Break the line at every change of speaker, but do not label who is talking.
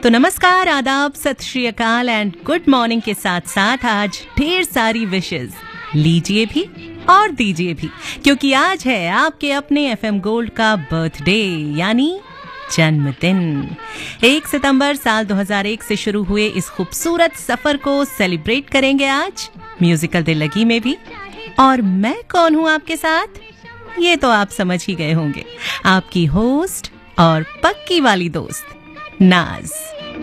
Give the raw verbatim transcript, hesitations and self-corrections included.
तो नमस्कार, आदाब, सत श्री अकाल एंड गुड मॉर्निंग के साथ साथ आज ढेर सारी विशेस लीजिए भी और दीजिए भी, क्योंकि आज है आपके अपने एफएम गोल्ड का बर्थडे यानी जन्मदिन। एक सितंबर साल दो हज़ार एक से शुरू हुए इस खूबसूरत सफर को सेलिब्रेट करेंगे आज म्यूजिकल दिल लगी में भी। और मैं कौन हूं आपके साथ, ये तो आप समझ ही गए होंगे, आपकी होस्ट और पक्की वाली दोस्त नाज।